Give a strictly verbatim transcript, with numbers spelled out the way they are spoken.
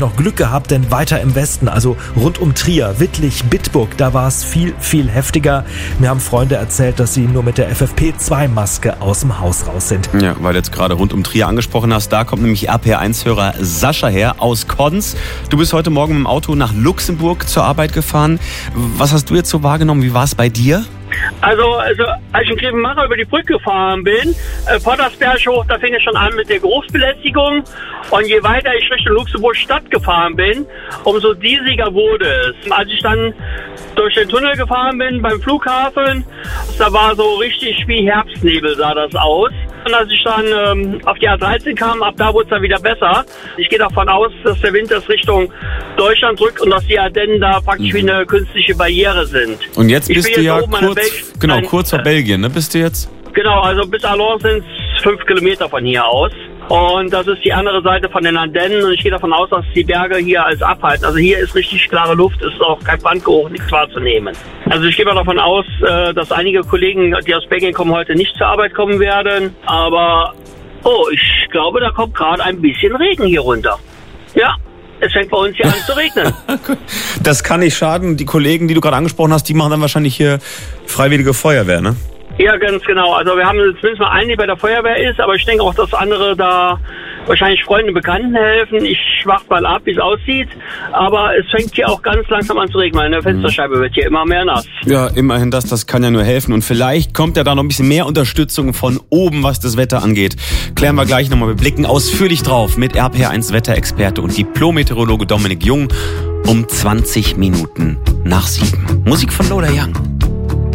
noch Glück gehabt, denn weiter im Westen, also rund um Trier, Wittlich, Bitburg, da war es viel, viel heftiger. Mir haben Freunde erzählt, dass sie nur mit der F F P zwei Maske aus dem Haus raus sind. Ja, weil du jetzt gerade rund um Trier angesprochen hast, da kommt nämlich R P R eins Hörer Sascha her aus Konz. Du bist heute Morgen mit dem Auto nach Luxemburg zur Arbeit gefahren. Was hast du jetzt so wahrgenommen? Wie war es bei dir? Also, also als ich in Grevenmacher über die Brücke gefahren bin, äh, Pottersberg hoch, da fing es schon an mit der Geruchsbelästigung. Und je weiter ich Richtung Luxemburg Stadt gefahren bin, umso diesiger wurde es. Als ich dann durch den Tunnel gefahren bin beim Flughafen, da war so richtig wie Herbstnebel sah das aus. Und als ich dann ähm, auf die A dreizehn kam, ab da wurde es dann wieder besser. Ich gehe davon aus, dass der Wind das Richtung Deutschland drückt und dass die Ardennen da praktisch wie eine künstliche Barriere sind. Und jetzt bist ich du ja jetzt kurz, genau, ein, kurz vor äh, Belgien, ne? Bist du jetzt? Genau, also bis Allons sind es fünf Kilometer von hier aus. Und das ist die andere Seite von den Ardennen. Und ich gehe davon aus, dass die Berge hier als abhalten. Also hier ist richtig klare Luft, ist auch kein Brandgeruch, nichts wahrzunehmen. Also ich gehe mal davon aus, dass einige Kollegen, die aus Belgien kommen, heute nicht zur Arbeit kommen werden. Aber, oh, ich glaube, da kommt gerade ein bisschen Regen hier runter. Ja. Es fängt bei uns hier an zu regnen. Das kann nicht schaden. Die Kollegen, die du gerade angesprochen hast, die machen dann wahrscheinlich hier freiwillige Feuerwehr, ne? Ja, ganz genau. Also wir haben zumindest mal einen, der bei der Feuerwehr ist, aber ich denke auch, dass andere da wahrscheinlich Freunden und Bekannten helfen. Ich warte mal ab, wie es aussieht. Aber es fängt hier auch ganz langsam an zu regnen. Meine Fensterscheibe wird hier immer mehr nass. Ja, immerhin das, das kann ja nur helfen. Und vielleicht kommt ja da noch ein bisschen mehr Unterstützung von oben, was das Wetter angeht. Klären wir gleich nochmal. Wir blicken ausführlich drauf mit R P R eins Wetterexperte und Diplom-Meteorologe Dominik Jung um zwanzig Minuten nach sieben. Musik von Lola Young.